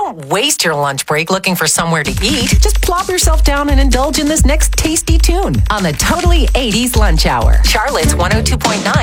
Don't waste your lunch break looking for somewhere to eat. Just plop yourself down and indulge in this next tasty tune on the Totally 80s Lunch Hour. Charlotte's 102.9